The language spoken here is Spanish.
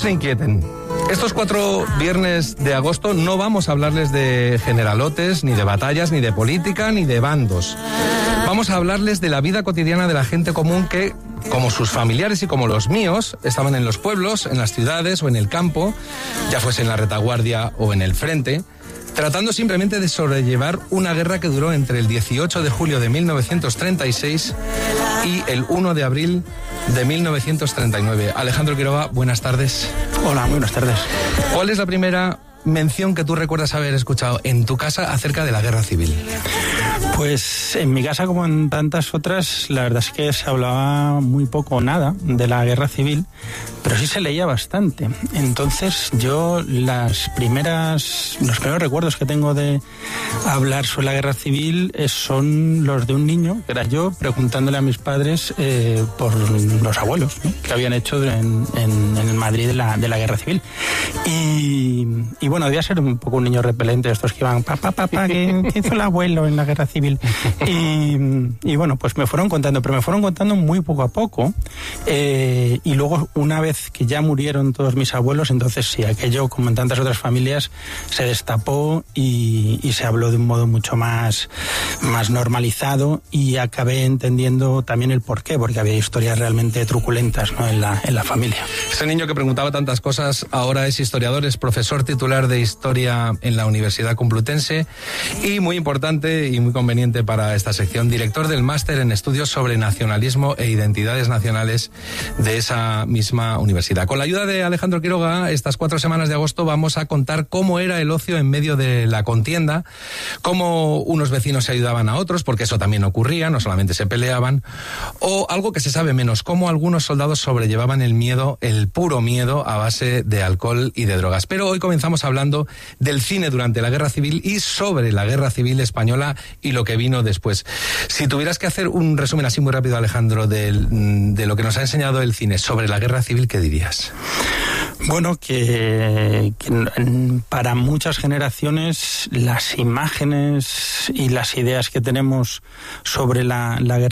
se inquieten. Estos 4 viernes de agosto no vamos a hablarles de generalotes, ni de batallas, ni de política, ni de bandos. Vamos a hablarles de la vida cotidiana de la gente común que, como sus familiares y como los míos, estaban en los pueblos, en las ciudades o en el campo, ya fuese en la retaguardia o en el frente, tratando simplemente de sobrellevar una guerra que duró entre el 18 de julio de 1936 y el 1 de abril de 1939. Alejandro Quiroga, buenas tardes. Hola, buenas tardes. ¿Cuál es la primera mención que tú recuerdas haber escuchado en tu casa acerca de la guerra civil? Pues en mi casa, como en tantas otras, la verdad es que se hablaba muy poco o nada de la guerra civil, pero sí se leía bastante. Entonces yo los primeros recuerdos que tengo de hablar sobre la guerra civil son los de un niño, que era yo, preguntándole a mis padres por los abuelos, ¿no?, que habían hecho en el Madrid de la guerra civil. Y bueno, debía ser un poco un niño repelente, estos que iban, papá, ¿qué hizo el abuelo en la guerra civil? Y bueno, pues me fueron contando muy poco a poco, y luego, una vez que ya murieron todos mis abuelos, entonces sí, aquello, como en tantas otras familias, se destapó y se habló de un modo mucho más normalizado, y acabé entendiendo también el porqué, porque había historias realmente truculentas, ¿no?, en la familia. Ese niño que preguntaba tantas cosas ahora es historiador, es profesor titular de Historia en la Universidad Complutense y, muy importante y muy conveniente para esta sección, director del máster en estudios sobre nacionalismo e identidades nacionales de esa misma universidad. Con la ayuda de Alejandro Quiroga, estas 4 semanas de agosto vamos a contar cómo era el ocio en medio de la contienda, cómo unos vecinos se ayudaban a otros, porque eso también ocurría, no solamente se peleaban, o algo que se sabe menos, cómo algunos soldados sobrellevaban el miedo, el puro miedo, a base de alcohol y de drogas. Pero hoy comenzamos hablando del cine durante la Guerra Civil y sobre la Guerra Civil española y lo que vino después. Si tuvieras que hacer un resumen así muy rápido, Alejandro, de lo que nos ha enseñado el cine sobre la Guerra Civil, ¿qué dirías? Bueno, que para muchas generaciones las imágenes y las ideas que tenemos sobre la guerra